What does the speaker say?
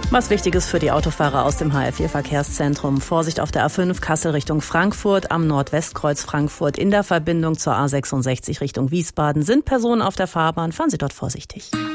Was wichtig ist für die Autofahrer aus dem HR4-Verkehrszentrum. Vorsicht auf der A5 Kassel Richtung Frankfurt, am Nordwestkreuz Frankfurt in der Verbindung zur A66 Richtung Wiesbaden sind Personen auf der Fahrbahn. Fahren Sie dort vorsichtig.